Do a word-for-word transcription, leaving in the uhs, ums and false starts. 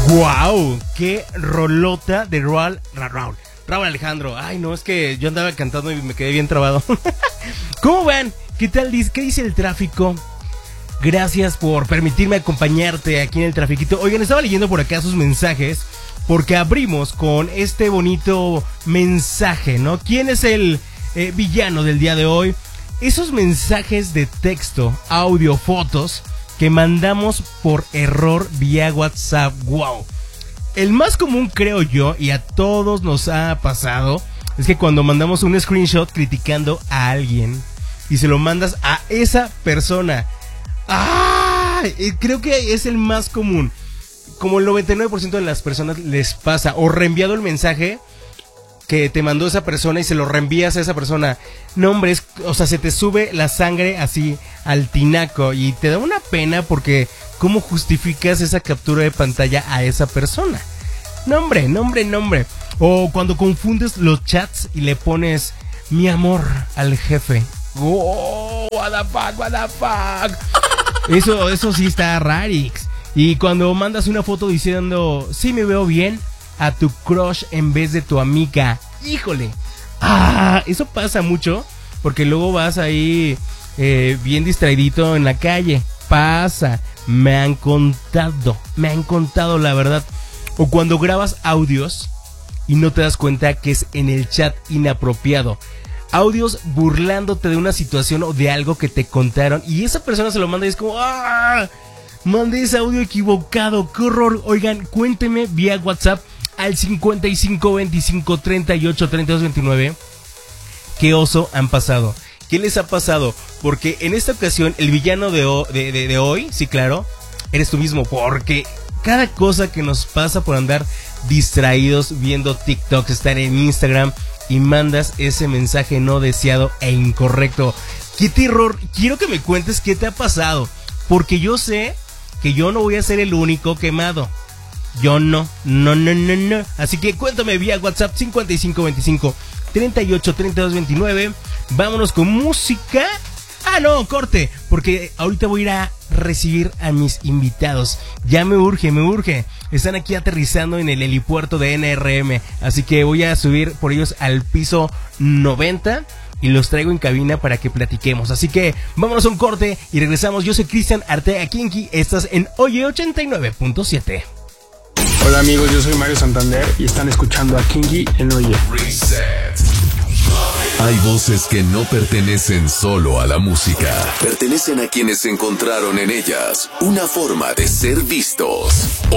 ¡Wow! ¡Qué rolota de Raúl! Raúl, Raúl Alejandro. Ay, no, es que yo andaba cantando y me quedé bien trabado. ¿Cómo van? ¿Qué tal? ¿Qué dice el tráfico? Gracias por permitirme acompañarte aquí en el trafiquito. Oigan, estaba leyendo por acá sus mensajes porque abrimos con este bonito mensaje, ¿no? ¿Quién es el eh, villano del día de hoy? Esos mensajes de texto, audio, fotos que mandamos por error vía WhatsApp. ¡Wow! El más común, creo yo, y a todos nos ha pasado, es que cuando mandamos un screenshot criticando a alguien y se lo mandas a esa persona. ¡Ah! Creo que es el más común. Como el noventa y nueve por ciento de las personas les pasa. O reenviado el mensaje que te mandó esa persona y se lo reenvías a esa persona. No, hombre, es, o sea, se te sube la sangre así al tinaco y te da una pena porque ¿cómo justificas esa captura de pantalla a esa persona? No, hombre, no, hombre, no, hombre. O cuando confundes los chats y le pones mi amor al jefe. Oh, what the fuck, what the fuck. Eso, eso sí está rarix. Y cuando mandas una foto diciendo sí me veo bien a tu crush en vez de tu amiga. Híjole. Ah, eso pasa mucho porque luego vas ahí eh, bien distraidito en la calle. Pasa. Me han contado. Me han contado la verdad. O cuando grabas audios y no te das cuenta que es en el chat inapropiado. Audios burlándote de una situación o de algo que te contaron y esa persona se lo manda y es como ¡ah! Mandé ese audio equivocado, qué horror. Oigan, cuénteme vía WhatsApp al cincuenta y cinco veinticinco treinta y ocho treinta y dos veintinueve qué oso han pasado, qué les ha pasado, porque en esta ocasión el villano de, ho- de, de, de hoy, sí claro, eres tú mismo, porque cada cosa que nos pasa por andar distraídos viendo TikToks, estar en Instagram y mandas ese mensaje no deseado e incorrecto. ¡Qué terror! Quiero que me cuentes qué te ha pasado, porque yo sé que yo no voy a ser el único quemado. Yo no, no, no, no, no. Así que cuéntame vía WhatsApp cincuenta y cinco veinticinco treinta y ocho treinta y dos veintinueve. Vámonos con música. Ah, no, corte, porque ahorita voy a ir a recibir a mis invitados. Ya me urge, me urge. Están aquí aterrizando en el helipuerto de N R M, así que voy a subir por ellos al piso noventa y los traigo en cabina para que platiquemos. Así que vámonos a un corte y regresamos. Yo soy Cristian Artea Kinky, estás en Oye ochenta y nueve punto siete. Hola amigos, yo soy Mario Santander y están escuchando a Kinky en Oye. Reset. Hay voces que no pertenecen solo a la música. Pertenecen a quienes encontraron en ellas una forma de ser vistos.